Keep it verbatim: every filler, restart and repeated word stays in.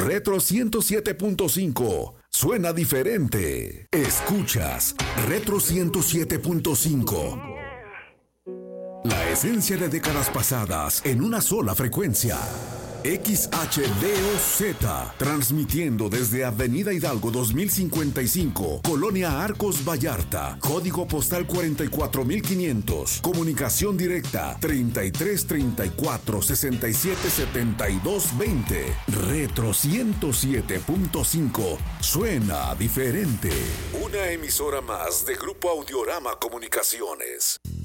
Retro ciento siete punto cinco. Suena diferente. Escuchas Retro ciento siete punto cinco. La esencia de décadas pasadas en una sola frecuencia. X H D O Z, transmitiendo desde Avenida Hidalgo dos mil cincuenta y cinco, Colonia Arcos Vallarta, código postal cuarenta y cuatro mil quinientos, comunicación directa treinta y tres treinta y cuatro sesenta y siete setenta y dos veinte. Retro ciento siete punto cinco, suena diferente. Una emisora más de Grupo Audiorama Comunicaciones.